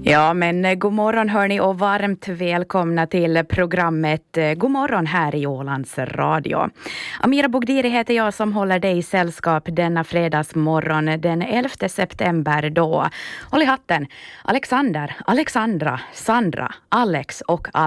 Ja, men god morgon hörni och varmt välkomna till programmet God morgon här i Ålands Radio. Amira Bogdiri heter jag som håller dig i sällskap denna fredagsmorgon den 11 september då. Håll i hatten, Alexander, Alexandra, Sandra, Alex och